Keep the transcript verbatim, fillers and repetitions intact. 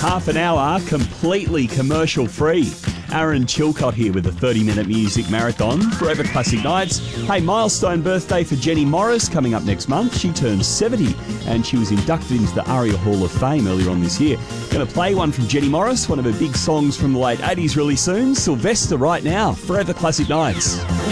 Half an hour completely commercial free. Aaron Chilcott here with a thirty minute music marathon. Forever Classic Nights. Hey, milestone birthday for Jenny Morris coming up next month. She turns seventy and she was inducted into the ARIA Hall of Fame earlier on this year. Going to play one from Jenny Morris, one of her big songs from the late eighties really soon. Sylvester right now. Forever Classic Nights.